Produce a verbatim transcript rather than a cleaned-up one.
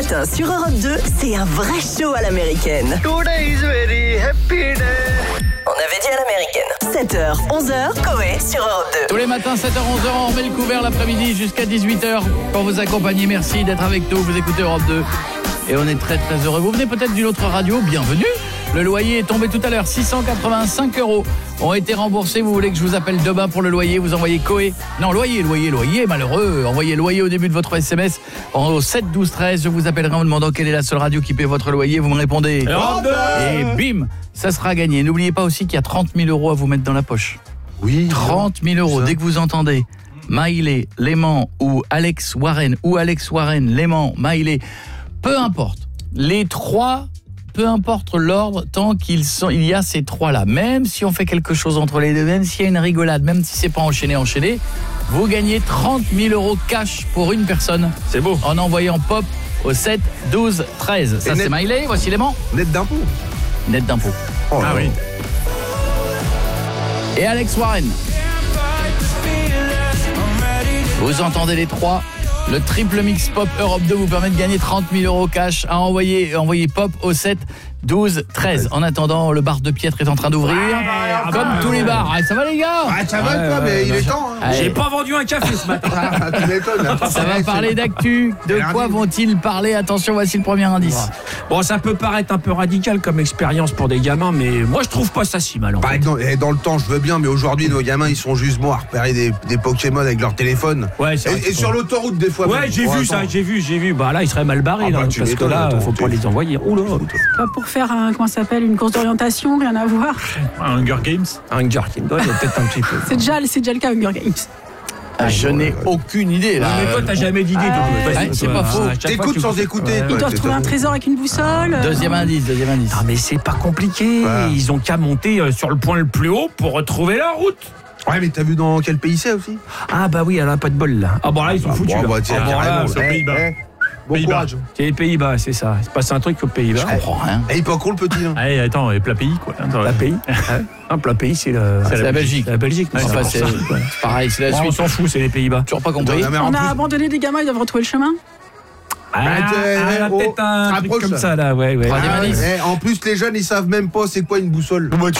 matin sur Europe deux, c'est un vrai show à l'américaine. Today is very happy day. On avait dit à l'américaine. sept heures, onze heures, Coé sur Europe deux. Tous les matins, sept heures, onze heures, on remet le couvert l'après-midi jusqu'à dix-huit heures pour vous accompagner. Merci d'être avec nous, vous écoutez Europe deux. Et on est très très heureux. Vous venez peut-être d'une autre radio, bienvenue. Le loyer est tombé tout à l'heure, six cent quatre-vingt-cinq euros ont été remboursés. Vous voulez que je vous appelle demain pour le loyer, vous envoyez Coé. Non, loyer, loyer, loyer, malheureux. Envoyez loyer au début de votre S M S au sept douze treize. Je vous appellerai en demandant quelle est la seule radio qui paie votre loyer. Vous me répondez. Et bim, ça sera gagné. N'oubliez pas aussi qu'il y a trente mille euros à vous mettre dans la poche. Oui. trente mille euros. Dès que vous entendez Maïlé, Léman ou Alex Warren, ou Alex Warren, Léman, Maïlé, peu importe. Les trois, peu importe l'ordre, tant qu'il sont, il y a ces trois-là. Même si on fait quelque chose entre les deux, même s'il y a une rigolade, même si c'est pas enchaîné, enchaîné, vous gagnez trente mille euros cash pour une personne. C'est beau. En envoyant pop au sept douze treize. Ça, net... c'est Maïlé, voici Léman. Net d'impôt. Net d'impôt. Oh, ah oui. Et Alex Warren. Vous entendez les trois. Le triple mix pop Europe deux vous permet de gagner trente mille euros cash à envoyer, envoyer pop au sept douze treize. En attendant, le bar de Piètre est en train d'ouvrir. Ah, comme ah, tous les bars. Ah, ça va les gars? Ah, ça va ouais, quoi, mais il est temps. Hein. J'ai pas vendu un café ce matin. Ah, tu m'étonnes. Ça va parler d'actu. De quoi vont-ils parler? Attention, voici le premier indice. Bon, ça peut paraître un peu radical comme expérience pour des gamins, mais moi je trouve pas ça si mal. En Par fait. exemple, dans le temps, je veux bien, mais aujourd'hui, nos gamins, ils sont juste bons à repérer des, des Pokémon avec leur téléphone. Ouais, c'est vrai, et, et sur l'autoroute, des fois. Ouais, même. j'ai Bon, vu attends. ça, j'ai vu, j'ai vu. Bah là, ils seraient mal barrés, Ah, bah, là, tu parce que là, attends, faut pas les envoyer. Oula. Pas pour faire un, comment ça s'appelle, une course d'orientation, rien à voir. Un Hunger Games. Un Hunger Games, ouais, peut-être un petit peu. C'est déjà, c'est déjà le cas, Hunger Games. Ah, je n'ai aucune idée là. Mais toi, t'as jamais d'idée. Ah, toi. ouais, c'est pas faux. T'écoutes sans écouter. Ils doivent trouver un trésor avec une boussole. Deuxième indice, deuxième indice. Ah, mais c'est pas compliqué. Ouais. Ils ont qu'à monter euh, sur le point le plus haut pour retrouver la route. Ouais, mais t'as vu dans quel pays c'est aussi? Ah bah oui, elle a pas de bol là. Ah bon là, ils sont foutus. Bon, là. bah, tiens, Ah, bon, là, carrément, c'est aux là. Pays-Bas. Eh, eh, Bon Pays-Bas. courage. C'est les Pays-Bas, c'est ça. C'est passé un truc aux Pays-Bas. Je comprends rien. Et il peut encore le petit. Hein. Allez, attends, plat pays quoi. Plat pays. Un plat pays, c'est le. C'est la Belgique. C'est la Belgique. Ouais, enfin, c'est c'est pareil, c'est la On Suisse. s'en fout, c'est les Pays-Bas. Toujours pas compris. Non, mais en On a plus- abandonné des gamins, ils doivent retrouver le chemin. Ah, Bah, ah, oh, peut-être un truc rapproche, comme ça. ça là, ouais, ouais. Troisième Ah, indice. eh, en plus, les jeunes, ils savent même pas c'est quoi une boussole.